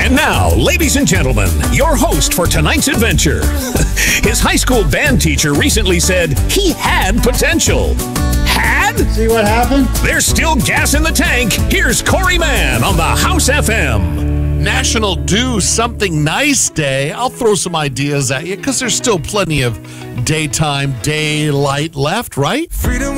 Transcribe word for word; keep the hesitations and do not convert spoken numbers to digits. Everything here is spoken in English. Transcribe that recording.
And now, ladies and gentlemen, your host for tonight's adventure. His high school band teacher recently said he had potential. Had? See what happened? There's still gas in the tank. Here's Corey Mann on the House F M. National Do Something Nice Day. I'll throw some ideas at you because there's still plenty of daytime daylight left, right? Freedom.